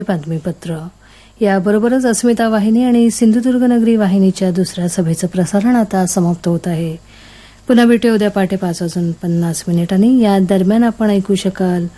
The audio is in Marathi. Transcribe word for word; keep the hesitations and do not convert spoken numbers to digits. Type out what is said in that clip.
बातमीपत्र. याबरोबरच अस्मिता वाहिनी आणि सिंधुदुर्ग नगरी वाहिनीच्या दुसऱ्या सभेचं प्रसारण आता समाप्त होत आहे. पुन्हा भेटूया उद्या पहाटे पाच वाजून पन्नास मिनिटांनी. या दरम्यान आपण ऐकू शकाल